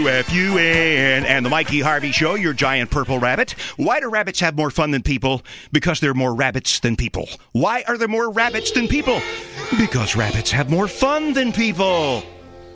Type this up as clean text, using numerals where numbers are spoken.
WFUN and the Mikey Harvey Show, your giant purple rabbit. Why do rabbits have more fun than people? Because there are more rabbits than people. Why are there more rabbits than people? Because rabbits have more fun than people.